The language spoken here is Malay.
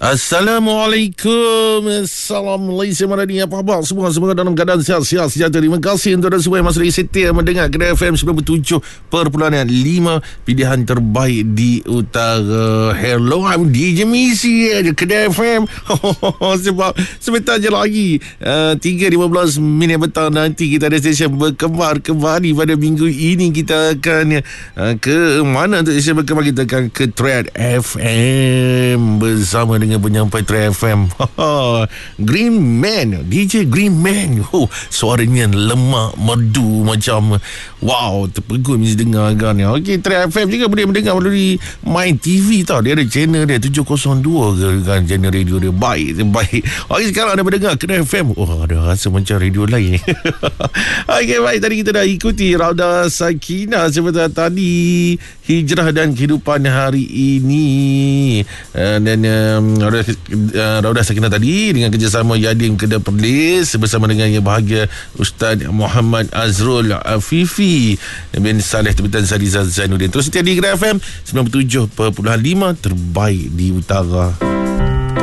Assalamualaikum. Assalamualaikum warahmatullahi wabarakatuh. Apa khabar semua? Semoga dalam keadaan sihat-sihat sejahtera. Terima kasih untuk anda semua yang masih setia mendengar Kedah FM 97.5, pilihan terbaik di utara. Hello, I'm DJ Missy Kedah FM. Sebab sebentar je lagi 3.15 minit petang nanti kita ada stesen berkembar kembali. Pada minggu ini kita akan ke mana untuk stesen berkembar? Kita akan ke Thread FM bersama dengan penyampai Thread FM. Green Man, DJ Green Man. Suaranya lemak merdu macam wow, terpegun mesti dengar kan. Okey, Thread FM juga boleh mendengar melalui My TV tau. Dia ada channel dia 702 ke kan, channel radio dia baik. Okey, sekarang anda mendengar Thread FM. Ada rasa macam radio lain. Okey, baik, tadi kita dah ikuti Raudah Sakinah sebentar tadi, hijrah dan kehidupan hari ini. Dan Raudah Sakinah tadi dengan kerjasama Yadim Kedah Perlis bersama dengan Yang Bahagia Ustaz Muhammad Azrul Afifi bin Saleh Tebitan Sariza Zainuddin. Terus setia di Kedah FM 97.5, terbaik di utara.